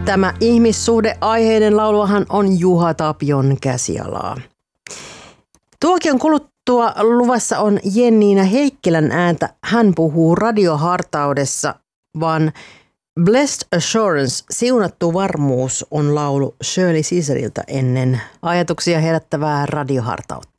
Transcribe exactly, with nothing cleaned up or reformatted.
Tämä ihmissuhdeaiheiden lauluahan on Juha Tapion käsialaa. Tuokion kuluttua luvassa on Jenniina Heikkilän ääntä. Hän puhuu radiohartaudessa, vaan Blessed Assurance, siunattu varmuus, on laulu Shirley Caesarilta ennen ajatuksia herättävää radiohartautta.